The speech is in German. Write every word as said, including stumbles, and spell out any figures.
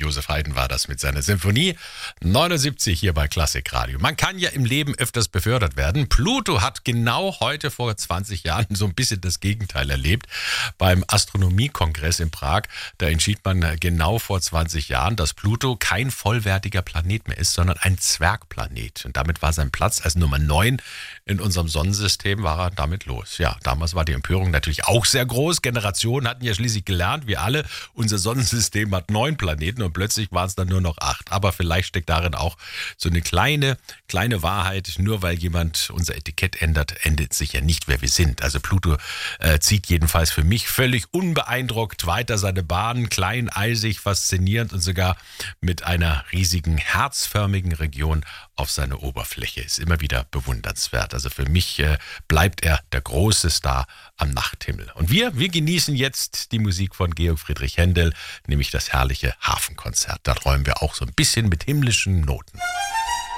Josef Haydn war das mit seiner Symphonie neunundsiebzig hier bei Klassikradio. Man kann ja im Leben öfters befördert werden. Pluto hat genau heute vor zwanzig Jahren so ein bisschen das Gegenteil erlebt. Beim Astronomiekongress in Prag, da entschied man genau vor zwanzig Jahren, dass Pluto kein vollwertiger Planet mehr ist, sondern ein Zwergplanet. Und damit war sein Platz als Nummer neun in unserem Sonnensystem, war er damit los. Ja, damals war die Empörung natürlich auch sehr groß. Generationen hatten ja schließlich gelernt, wir alle, unser Sonnensystem hat neun Planeten und plötzlich waren es dann nur noch acht. Aber vielleicht steckt darin auch so eine kleine, kleine Wahrheit. Nur weil jemand unser Etikett ändert, ändert sich ja nicht, wer wir sind. Also Pluto äh, zieht jedenfalls für mich völlig unbeeindruckt weiter seine Bahn, klein, eisig, faszinierend und sogar mit einer riesigen, herzförmigen Region auf seiner Oberfläche. Ist immer wieder bewundernswert. Also für mich äh, bleibt er der große Star am Nachthimmel. Und wir, wir genießen jetzt die Musik von Georg Friedrich Händel, nämlich das herrliche Hafenkonzert. Da träumen wir auch so ein bisschen mit himmlischen Noten.